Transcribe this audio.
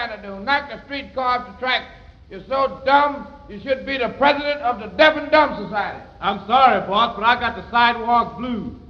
trying to do? Knock the streetcar off the track. You're so dumb, you should be the president of the Deaf and Dumb Society. I'm sorry, boss, but I got the sidewalk blues.